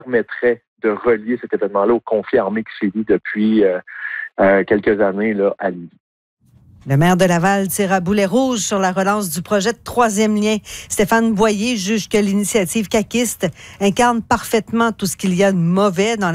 permettrait de relier cet événement-là au conflit armé qui sévit depuis quelques années là, à Lévis. Le maire de Laval tire à boulet rouge sur la relance du projet de troisième lien. Stéphane Boyer juge que l'initiative caquiste incarne parfaitement tout ce qu'il y a de mauvais dans la